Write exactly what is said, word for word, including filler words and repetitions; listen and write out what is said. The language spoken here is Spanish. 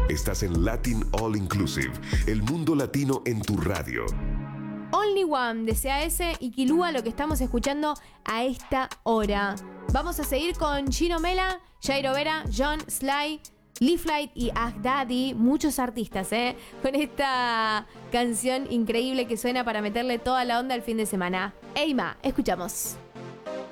Estás en Latin All Inclusive, el mundo latino en tu radio. Only One de C A S y Kilua, lo que estamos escuchando a esta hora. Vamos a seguir con Chino Mela, Jairo Vera, John Sly, Lee Flight y Agdadi, muchos artistas, ¿eh? Con esta canción increíble que suena para meterle toda la onda al fin de semana. Eima, escuchamos.